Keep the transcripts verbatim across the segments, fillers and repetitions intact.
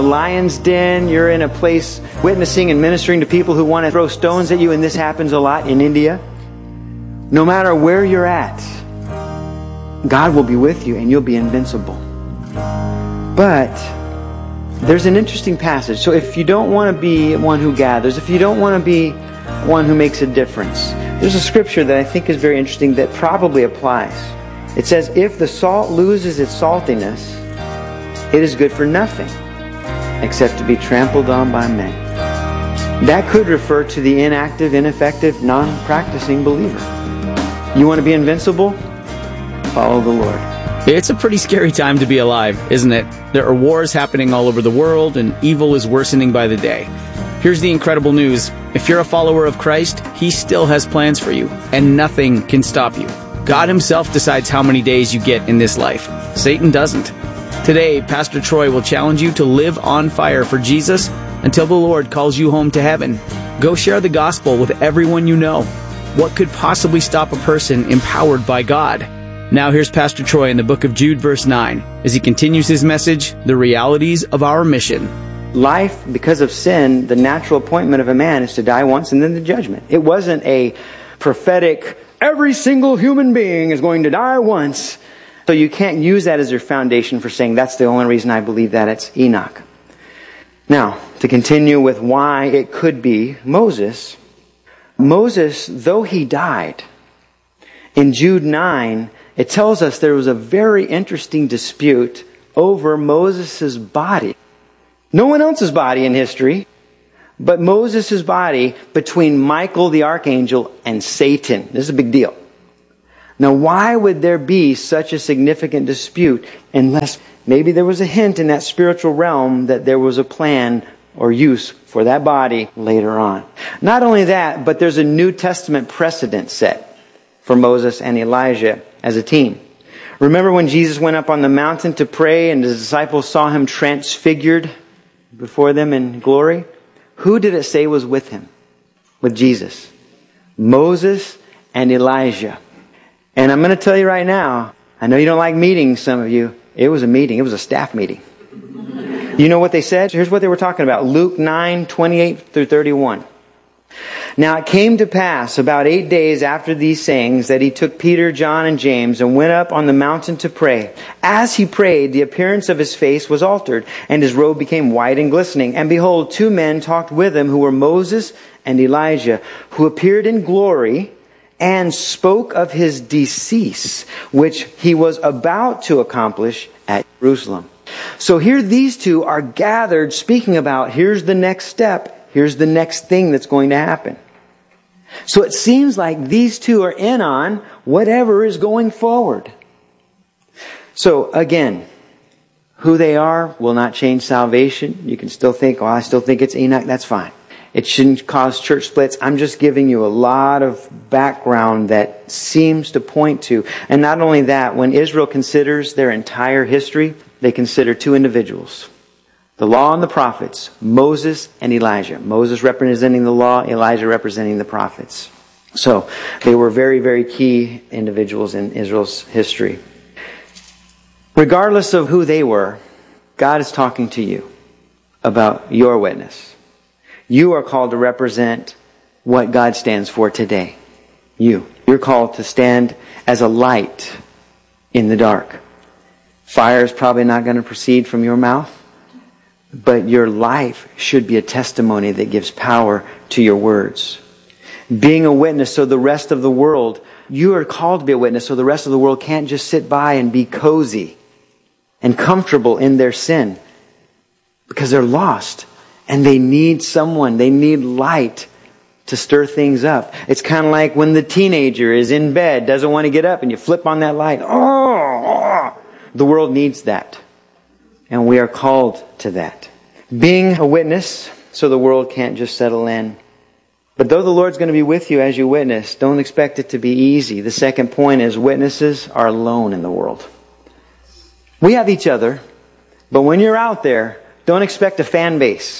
a lion's den, you're in a place witnessing and ministering to people who want to throw stones at you, and this happens a lot in India. No matter where you're at, God will be with you and you'll be invincible. But there's an interesting passage. So if you don't want to be one who gathers, if you don't want to be one who makes a difference, there's a scripture that I think is very interesting that probably applies. It says, if the salt loses its saltiness, it is good for nothing except to be trampled on by men. That could refer to the inactive, ineffective, non-practicing believer. You want to be invincible? Follow the Lord. It's a pretty scary time to be alive, isn't it? There are wars happening all over the world, and evil is worsening by the day. Here's the incredible news. If you're a follower of Christ, He still has plans for you, and nothing can stop you. God Himself decides how many days you get in this life. Satan doesn't. Today, Pastor Troy will challenge you to live on fire for Jesus until the Lord calls you home to heaven. Go share the gospel with everyone you know. What could possibly stop a person empowered by God? Now here's Pastor Troy in the book of Jude, verse nine, as he continues his message, The Realities of Our Mission. Life, because of sin, the natural appointment of a man is to die once and then the judgment. It wasn't a prophetic, every single human being is going to die once. So you can't use that as your foundation for saying that's the only reason I believe that. It's Enoch. Now, to continue with why it could be Moses. Moses, though he died, in Jude nine, it tells us there was a very interesting dispute over Moses' body. No one else's body in history, but Moses' body between Michael the archangel and Satan. This is a big deal. Now, why would there be such a significant dispute unless maybe there was a hint in that spiritual realm that there was a plan or use for that body later on? Not only that, but there's a New Testament precedent set for Moses and Elijah as a team. Remember when Jesus went up on the mountain to pray and the disciples saw Him transfigured before them in glory? Who did it say was with Him? With Jesus. Moses and Elijah. And I'm going to tell you right now, I know you don't like meetings, some of you. It was a meeting. It was a staff meeting. You know what they said? Here's what they were talking about. Luke nine, twenty-eight through thirty-one. Now it came to pass about eight days after these sayings that He took Peter, John, and James and went up on the mountain to pray. As He prayed, the appearance of His face was altered, and His robe became white and glistening. And behold, two men talked with Him, who were Moses and Elijah, who appeared in glory and spoke of His decease, which He was about to accomplish at Jerusalem. So here these two are gathered speaking about, here's the next step, here's the next thing that's going to happen. So it seems like these two are in on whatever is going forward. So again, who they are will not change salvation. You can still think, oh, I still think it's Enoch, that's fine. It shouldn't cause church splits. I'm just giving you a lot of background that seems to point to. And not only that, when Israel considers their entire history, they consider two individuals. The law and the prophets, Moses and Elijah. Moses representing the law, Elijah representing the prophets. So they were very, very key individuals in Israel's history. Regardless of who they were, God is talking to you about your witness. You are called to represent what God stands for today. You. You're called to stand as a light in the dark. Fire is probably not going to proceed from your mouth, but your life should be a testimony that gives power to your words. Being a witness so the rest of the world, you are called to be a witness so the rest of the world can't just sit by and be cozy and comfortable in their sin, because they're lost. And they need someone, they need light to stir things up. It's kind of like when the teenager is in bed, doesn't want to get up, and you flip on that light. Oh, the world needs that. And we are called to that. Being a witness so the world can't just settle in. But though the Lord's going to be with you as you witness, don't expect it to be easy. The second point is witnesses are alone in the world. We have each other, but when you're out there, don't expect a fan base.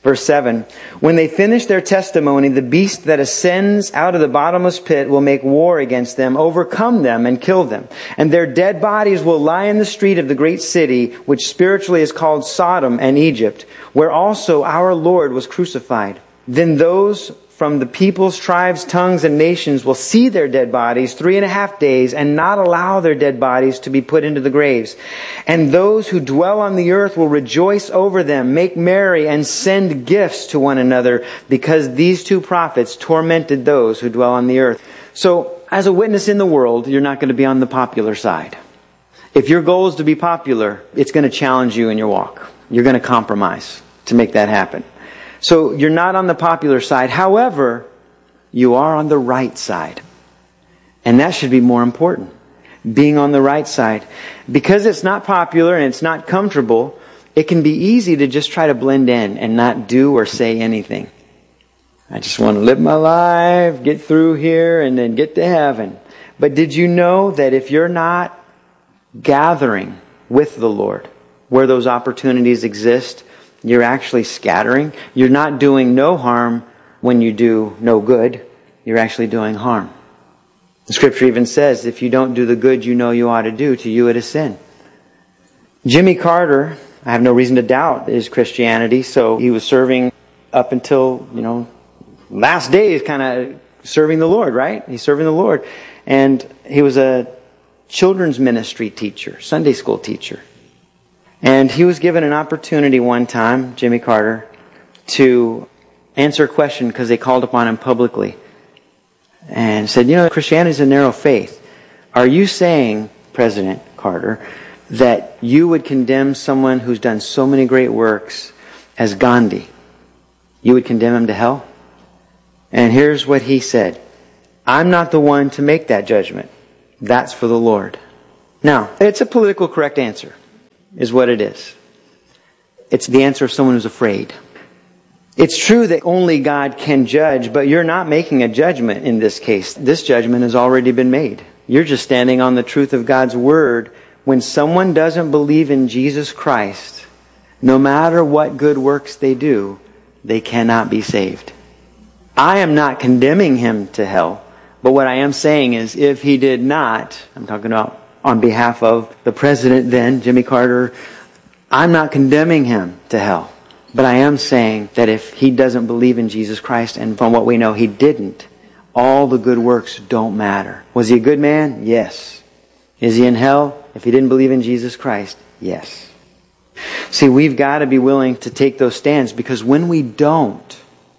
Verse seven, when they finish their testimony, the beast that ascends out of the bottomless pit will make war against them, overcome them, and kill them. And their dead bodies will lie in the street of the great city, which spiritually is called Sodom and Egypt, where also our Lord was crucified. Then those from the peoples, tribes, tongues, and nations will see their dead bodies three and a half days and not allow their dead bodies to be put into the graves. And those who dwell on the earth will rejoice over them, make merry, and send gifts to one another, because these two prophets tormented those who dwell on the earth. So, as a witness in the world, you're not going to be on the popular side. If your goal is to be popular, it's going to challenge you in your walk. You're going to compromise to make that happen. So you're not on the popular side. However, you are on the right side. And that should be more important. Being on the right side. Because it's not popular and it's not comfortable, it can be easy to just try to blend in and not do or say anything. I just want to live my life, get through here, and then get to heaven. But did you know that if you're not gathering with the Lord, where those opportunities exist, you're actually scattering? You're not doing no harm when you do no good. You're actually doing harm. The scripture even says, if you don't do the good you know you ought to do, to you it is sin. Jimmy Carter, I have no reason to doubt his Christianity, so he was serving up until, you know, last days, kind of serving the Lord, right? He's serving the Lord. And he was a children's ministry teacher, Sunday school teacher. And he was given an opportunity one time, Jimmy Carter, to answer a question because they called upon him publicly. And said, you know, Christianity is a narrow faith. Are you saying, President Carter, that you would condemn someone who's done so many great works as Gandhi? You would condemn him to hell? And here's what he said. I'm not the one to make that judgment. That's for the Lord. Now, it's a political correct answer, is what it is. It's the answer of someone who's afraid. It's true that only God can judge, but you're not making a judgment in this case. This judgment has already been made. You're just standing on the truth of God's Word. When someone doesn't believe in Jesus Christ, no matter what good works they do, they cannot be saved. I am not condemning him to hell, but what I am saying is if he did not, I'm talking about on behalf of the president then, Jimmy Carter, I'm not condemning him to hell. But I am saying that if he doesn't believe in Jesus Christ, and from what we know he didn't, all the good works don't matter. Was he a good man? Yes. Is he in hell if he didn't believe in Jesus Christ? Yes. See, we've got to be willing to take those stands, because when we don't,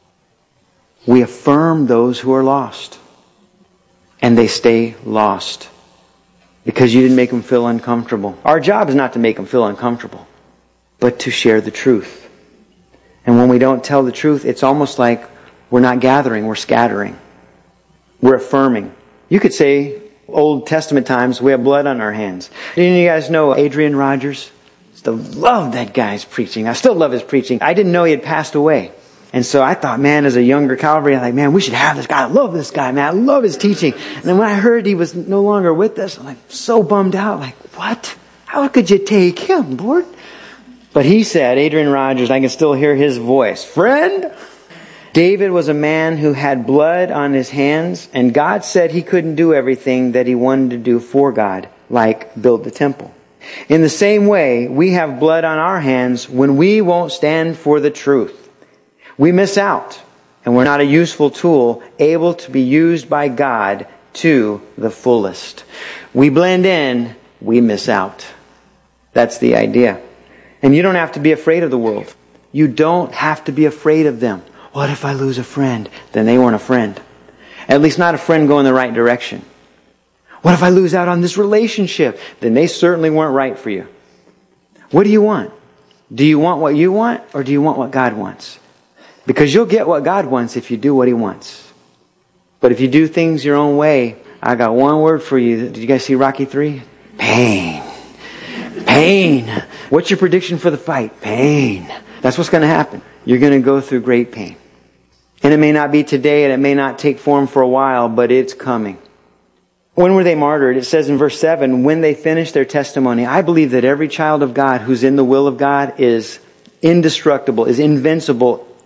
we affirm those who are lost. And they stay lost. Because you didn't make them feel uncomfortable. Our job is not to make them feel uncomfortable, but to share the truth. And when we don't tell the truth, it's almost like we're not gathering, we're scattering. We're affirming. You could say, Old Testament times, we have blood on our hands. Didn't you guys know Adrian Rogers? I still love that guy's preaching. I still love his preaching. I didn't know he had passed away. And so I thought, man, as a younger Calvary, I'm like, man, we should have this guy. I love this guy, man. I love his teaching. And then when I heard he was no longer with us, I'm like so bummed out. Like, what? How could you take him, Lord? But he said, Adrian Rogers, I can still hear his voice. Friend, David was a man who had blood on his hands, and God said he couldn't do everything that he wanted to do for God, like build the temple. In the same way, we have blood on our hands when we won't stand for the truth. We miss out, and we're not a useful tool able to be used by God to the fullest. We blend in, we miss out. That's the idea. And you don't have to be afraid of the world. You don't have to be afraid of them. What if I lose a friend? Then they weren't a friend. At least not a friend going the right direction. What if I lose out on this relationship? Then they certainly weren't right for you. What do you want? Do you want what you want, or do you want what God wants? Because you'll get what God wants if you do what He wants. But if you do things your own way, I got one word for you. Did you guys see Rocky three? Pain. Pain. What's your prediction for the fight? Pain. That's what's going to happen. You're going to go through great pain. And it may not be today, and it may not take form for a while, but it's coming. When were they martyred? It says in verse seven, when they finished their testimony. I believe that every child of God who's in the will of God is indestructible, is invincible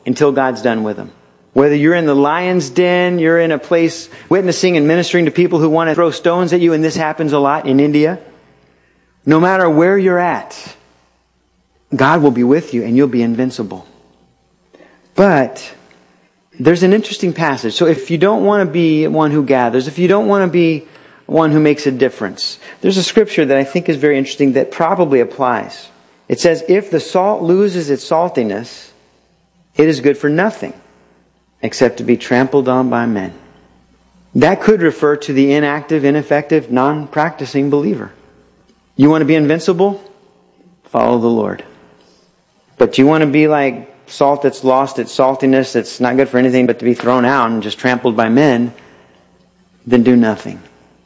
until God's done with them. Whether you're in the lion's den, you're in a place witnessing and ministering to people who want to throw stones at you, and this happens a lot in India. No matter where you're at, God will be with you and you'll be invincible. But there's an interesting passage. So if you don't want to be one who gathers, if you don't want to be one who makes a difference, there's a scripture that I think is very interesting that probably applies. It says, if the salt loses its saltiness, it is good for nothing except to be trampled on by men. That could refer to the inactive, ineffective, non-practicing believer. You want to be invincible? Follow the Lord. But you want to be like salt that's lost its saltiness, that's not good for anything but to be thrown out and just trampled by men, then do nothing.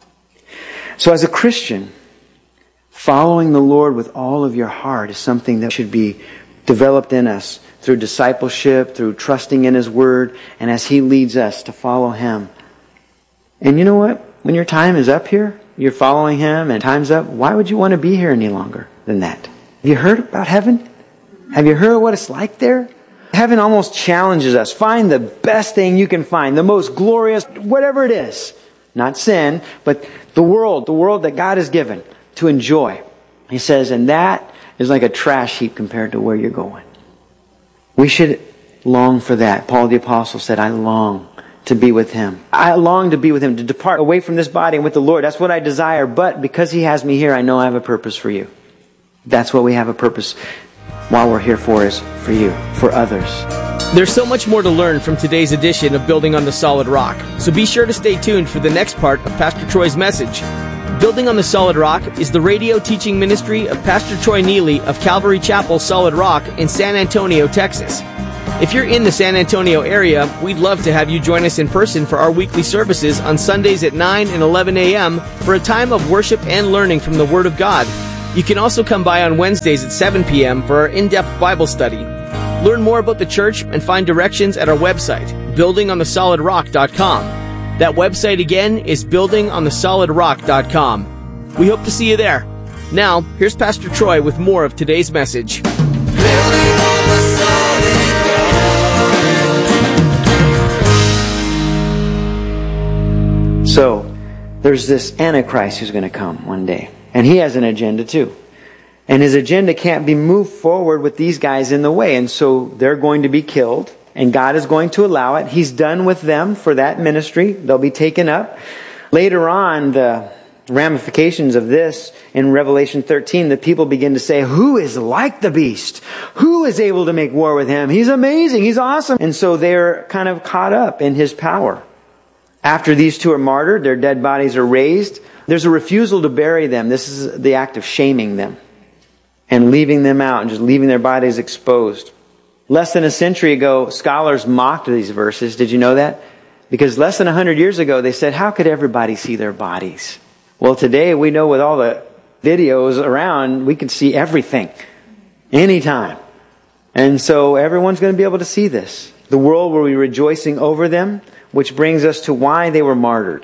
So as a Christian, following the Lord with all of your heart is something that should be developed in us through discipleship, through trusting in His Word, and as He leads us to follow Him. And you know what? When your time is up here, you're following Him and time's up, why would you want to be here any longer than that? Have you heard about heaven? Have you heard what it's like there? Heaven almost challenges us. Find the best thing you can find, the most glorious, whatever it is. Not sin, but the world, the world that God has given to enjoy. He says, and that is like a trash heap compared to where you're going. We should long for that. Paul the Apostle said, I long to be with Him. I long to be with Him, to depart away from this body and with the Lord. That's what I desire. But because He has me here, I know I have a purpose for you. That's what we have a purpose while we're here for, is for you, for others. There's so much more to learn from today's edition of Building on the Solid Rock. So be sure to stay tuned for the next part of Pastor Troy's message. Building on the Solid Rock is the radio teaching ministry of Pastor Troy Neely of Calvary Chapel, Solid Rock in San Antonio, Texas. If you're in the San Antonio area, we'd love to have you join us in person for our weekly services on Sundays at nine and eleven a.m. for a time of worship and learning from the Word of God. You can also come by on Wednesdays at seven p.m. for our in-depth Bible study. Learn more about the church and find directions at our website, building on the solid rock dot com. That website again is building on the solid rock dot com. We hope to see you there. Now, here's Pastor Troy with more of today's message. Building on the solid rock. So, there's this Antichrist who's going to come one day. And he has an agenda too. And his agenda can't be moved forward with these guys in the way. And so they're going to be killed. And God is going to allow it. He's done with them for that ministry. They'll be taken up. Later on, the ramifications of this in Revelation thirteen, the people begin to say, who is like the beast? Who is able to make war with him? He's amazing. He's awesome. And so they're kind of caught up in his power. After these two are martyred, their dead bodies are raised. There's a refusal to bury them. This is the act of shaming them and leaving them out and just leaving their bodies exposed. Less than a century ago, scholars mocked these verses. Did you know that? Because less than a hundred years ago, they said, how could everybody see their bodies? Well, today we know with all the videos around, we can see everything, anytime. And so everyone's going to be able to see this. The world will be rejoicing over them, which brings us to why they were martyred.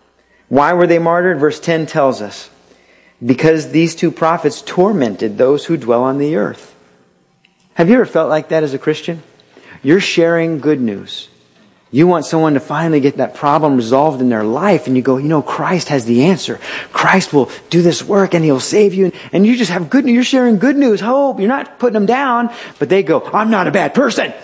Why were they martyred? Verse ten tells us, because these two prophets tormented those who dwell on the earth. Have you ever felt like that as a Christian? You're sharing good news. You want someone to finally get that problem resolved in their life, and you go, you know, Christ has the answer. Christ will do this work and He'll save you. And you just have good news. You're sharing good news, hope. You're not putting them down, but they go, I'm not a bad person.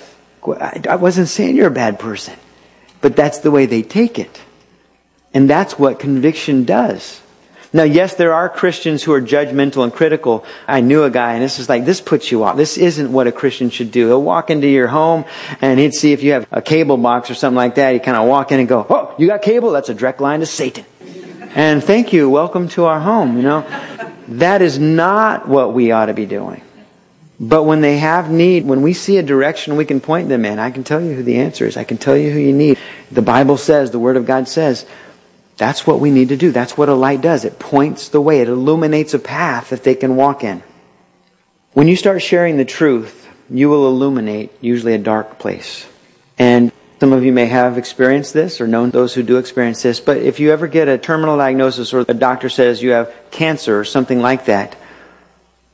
I wasn't saying you're a bad person, but that's the way they take it. And that's what conviction does. Now, yes, there are Christians who are judgmental and critical. I knew a guy, and this is like, this puts you off. This isn't what a Christian should do. He'll walk into your home, and he'd see if you have a cable box or something like that. He'd kind of walk in and go, oh, you got cable? That's a direct line to Satan. And thank you, welcome to our home, you know. That is not what we ought to be doing. But when they have need, when we see a direction we can point them in, I can tell you who the answer is. I can tell you who you need. The Bible says, the Word of God says, that's what we need to do. That's what a light does. It points the way. It illuminates a path that they can walk in. When you start sharing the truth, you will illuminate usually a dark place. And some of you may have experienced this or known those who do experience this. But if you ever get a terminal diagnosis or a doctor says you have cancer or something like that,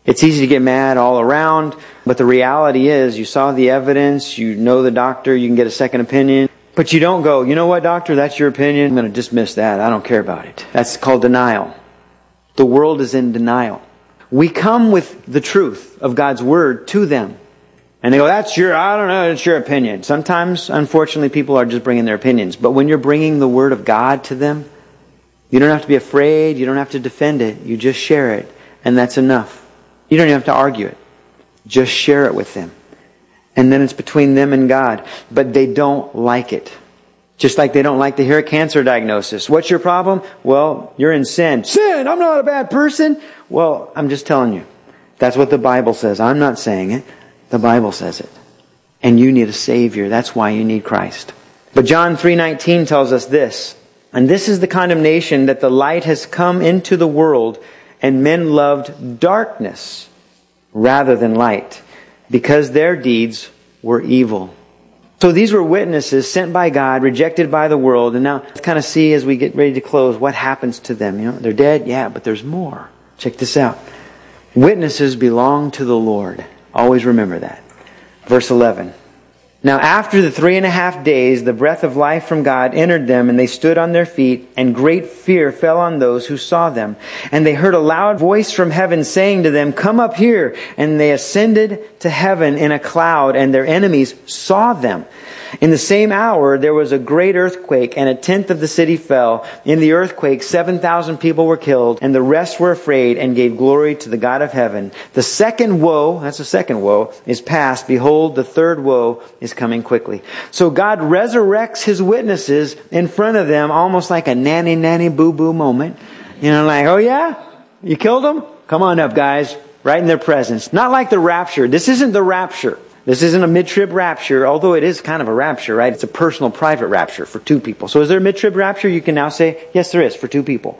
It's easy to get mad all around, but the reality is you saw the evidence, you know the doctor, you can get a second opinion, but you don't go, you know what, doctor, that's your opinion, I'm going to dismiss that, I don't care about it. That's called denial. The world is in denial. We come with the truth of God's Word to them. And they go, that's your, I don't know, it's your opinion. Sometimes, unfortunately, people are just bringing their opinions. But when you're bringing the Word of God to them, you don't have to be afraid, you don't have to defend it, you just share it. And that's enough. You don't even have to argue it. Just share it with them. And then it's between them and God. But they don't like it. Just like they don't like to hear a cancer diagnosis. What's your problem? Well, you're in sin. Sin! I'm not a bad person! Well, I'm just telling you. That's what the Bible says. I'm not saying it. The Bible says it. And you need a Savior. That's why you need Christ. But John three nineteen tells us this. And this is the condemnation, that the light has come into the world, and men loved darkness rather than light, because their deeds were evil. So these were witnesses sent by God, rejected by the world. And now let's kind of see as we get ready to close what happens to them. You know, they're dead, yeah, but there's more. Check this out. Witnesses belong to the Lord. Always remember that. Verse eleven. Now after the three and a half days, the breath of life from God entered them, and they stood on their feet, and great fear fell on those who saw them. And they heard a loud voice from heaven saying to them, come up here. And they ascended to heaven in a cloud, and their enemies saw them. In the same hour, there was a great earthquake, and a tenth of the city fell. In the earthquake, seven thousand people were killed, and the rest were afraid and gave glory to the God of heaven. The second woe, that's the second woe, is past. Behold, the third woe is coming quickly. So God resurrects His witnesses in front of them, almost like a nanny, nanny, boo-boo moment. You know, like, oh yeah? You killed them? Come on up, guys. Right in their presence. Not like the rapture. This isn't the rapture. This isn't a mid-trib rapture, although it is kind of a rapture, right? It's a personal, private rapture for two people. So is there a mid-trib rapture? You can now say, yes, there is, for two people.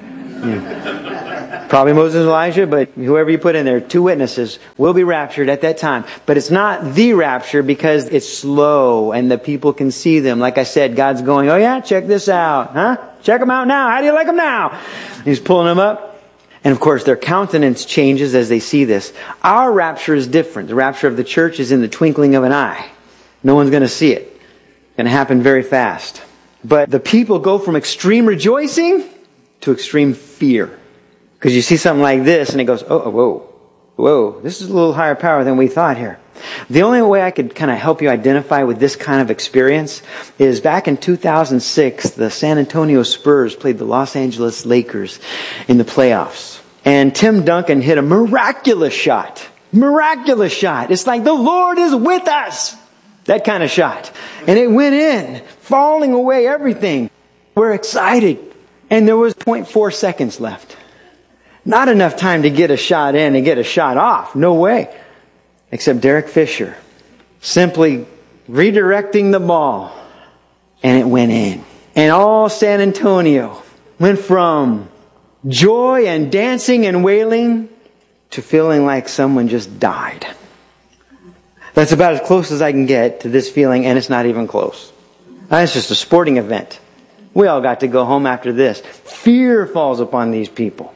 Yeah. Probably Moses and Elijah, but whoever you put in there, two witnesses will be raptured at that time. But it's not the rapture because it's slow and the people can see them. Like I said, God's going, oh yeah, check this out. Huh? Check them out now. How do you like them now? He's pulling them up. And of course, their countenance changes as they see this. Our rapture is different. The rapture of the church is in the twinkling of an eye. No one's going to see it. It's going to happen very fast. But the people go from extreme rejoicing to extreme fear. Because you see something like this and it goes, oh, whoa, whoa, this is a little higher power than we thought here. The only way I could kind of help you identify with this kind of experience is back in two thousand six, the San Antonio Spurs played the Los Angeles Lakers in the playoffs. And Tim Duncan hit a miraculous shot. Miraculous shot. It's like the Lord is with us. That kind of shot. And it went in, falling away everything. We're excited. And there was zero point four seconds left. Not enough time to get a shot in and get a shot off. No way. Except Derek Fisher simply redirecting the ball. And it went in. And all San Antonio went from joy and dancing and wailing to feeling like someone just died. That's about as close as I can get to this feeling, and it's not even close. It's just a sporting event. We all got to go home after this. Fear falls upon these people.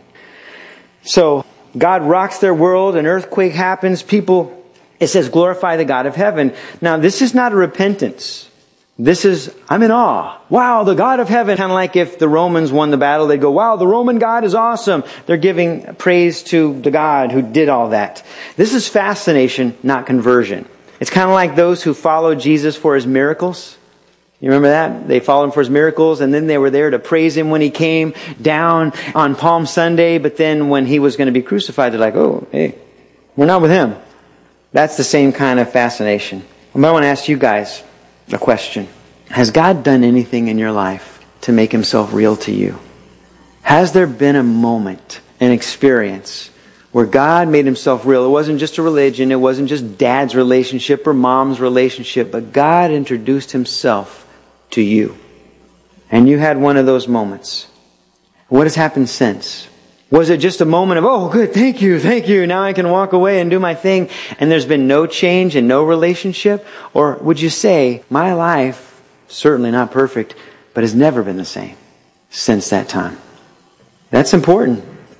So God rocks their world, an earthquake happens, people, it says, glorify the God of heaven. Now, this is not a repentance. This is, I'm in awe. Wow, the God of heaven. Kind of like if the Romans won the battle, they'd go, wow, the Roman God is awesome. They're giving praise to the God who did all that. This is fascination, not conversion. It's kind of like those who followed Jesus for His miracles. You remember that? They followed Him for His miracles, and then they were there to praise Him when He came down on Palm Sunday. But then when He was going to be crucified, they're like, oh, hey, we're not with Him. That's the same kind of fascination. I want to ask you guys a question. Has God done anything in your life to make Himself real to you? Has there been a moment, an experience, where God made Himself real? It wasn't just a religion. It wasn't just dad's relationship or mom's relationship. But God introduced Himself to you. And you had one of those moments. What has happened since? Was it just a moment of, oh, good, thank you, thank you, now I can walk away and do my thing, and there's been no change and no relationship? Or would you say, my life, certainly not perfect, but has never been the same since that time? That's important.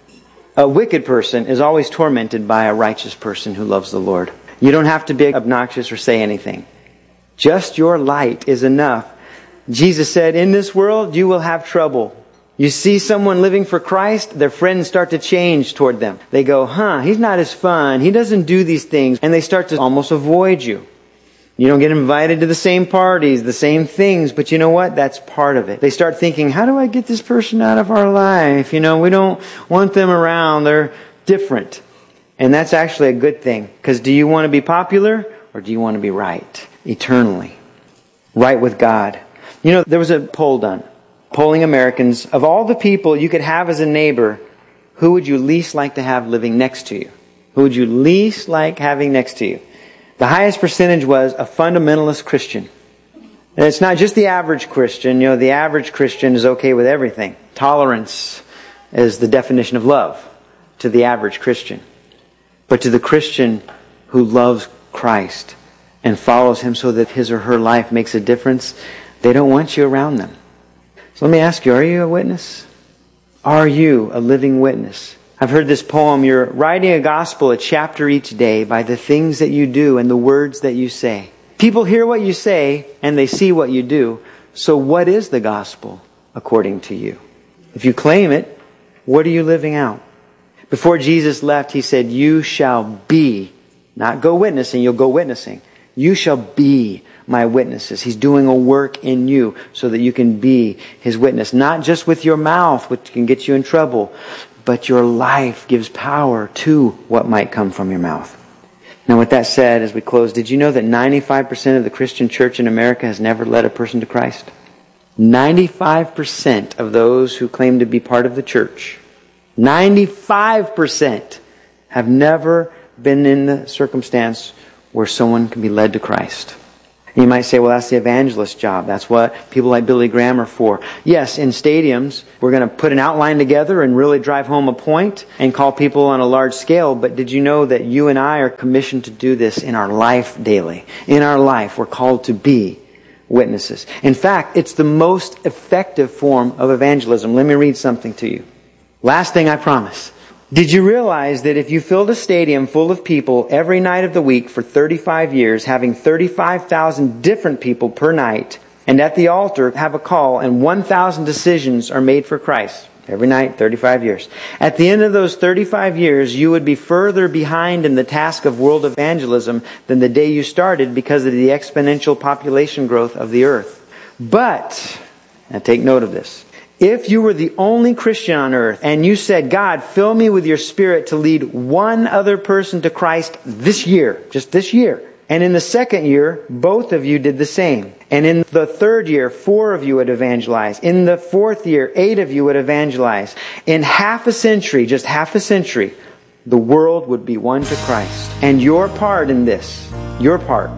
A wicked person is always tormented by a righteous person who loves the Lord. You don't have to be obnoxious or say anything. Just your light is enough. Jesus said, in this world you will have trouble. You see someone living for Christ, their friends start to change toward them. They go, huh, he's not as fun. He doesn't do these things. And they start to almost avoid you. You don't get invited to the same parties, the same things, but you know what? That's part of it. They start thinking, how do I get this person out of our life? You know, we don't want them around. They're different. And that's actually a good thing. Because do you want to be popular or do you want to be right? Eternally. Right with God. You know, there was a poll done. Polling Americans, of all the people you could have as a neighbor, who would you least like to have living next to you? Who would you least like having next to you? The highest percentage was a fundamentalist Christian. And it's not just the average Christian. You know, the average Christian is okay with everything. Tolerance is the definition of love to the average Christian. But to the Christian who loves Christ and follows Him so that his or her life makes a difference, they don't want you around them. So let me ask you, are you a witness? Are you a living witness? I've heard this poem, you're writing a gospel, a chapter each day by the things that you do and the words that you say. People hear what you say and they see what you do. So what is the gospel according to you? If you claim it, what are you living out? Before Jesus left, He said, you shall be, not go witnessing, you'll go witnessing. You shall be my witnesses. He's doing a work in you so that you can be His witness. Not just with your mouth, which can get you in trouble, but your life gives power to what might come from your mouth. Now with that said, as we close, did you know that ninety-five percent of the Christian church in America has never led a person to Christ? ninety-five percent of those who claim to be part of the church, ninety-five percent have never been in the circumstance where someone can be led to Christ. You might say, well, that's the evangelist job. That's what people like Billy Graham are for. Yes, in stadiums, we're going to put an outline together and really drive home a point and call people on a large scale. But did you know that you and I are commissioned to do this in our life daily? In our life, we're called to be witnesses. In fact, it's the most effective form of evangelism. Let me read something to you. Last thing I promise. Did you realize that if you filled a stadium full of people every night of the week for thirty-five years, having thirty-five thousand different people per night, and at the altar have a call and one thousand decisions are made for Christ every night, thirty-five years. At the end of those thirty-five years, you would be further behind in the task of world evangelism than the day you started because of the exponential population growth of the earth. But, now take note of this. If you were the only Christian on earth and you said, God, fill me with your Spirit to lead one other person to Christ this year, just this year. And in the second year, both of you did the same. And in the third year, four of you would evangelize. In the fourth year, eight of you would evangelize. In half a century, just half a century, the world would be won to Christ. And your part in this, your part,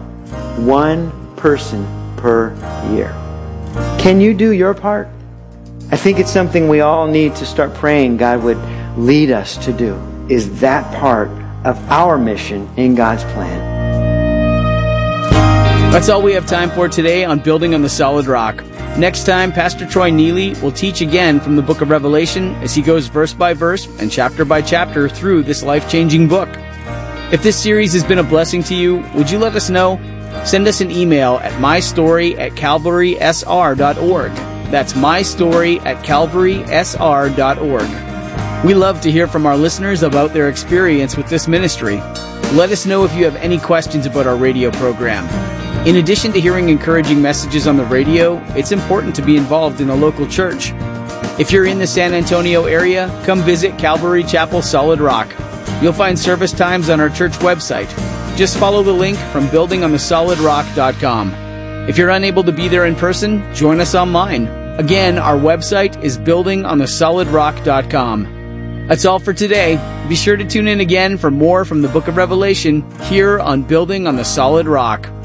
one person per year. Can you do your part? I think it's something we all need to start praying God would lead us to do, is that part of our mission in God's plan. That's all we have time for today on Building on the Solid Rock. Next time, Pastor Troy Neely will teach again from the book of Revelation as he goes verse by verse and chapter by chapter through this life-changing book. If this series has been a blessing to you, would you let us know? Send us an email at mystory at calvary s r dot org. That's mystory at calvary s r dot org. We love to hear from our listeners about their experience with this ministry. Let us know if you have any questions about our radio program. In addition to hearing encouraging messages on the radio, it's important to be involved in a local church. If you're in the San Antonio area, come visit Calvary Chapel Solid Rock. You'll find service times on our church website. Just follow the link from building on the solid rock dot com. If you're unable to be there in person, join us online. Again, our website is building on the solid rock dot com. That's all for today. Be sure to tune in again for more from the book of Revelation here on Building on the Solid Rock.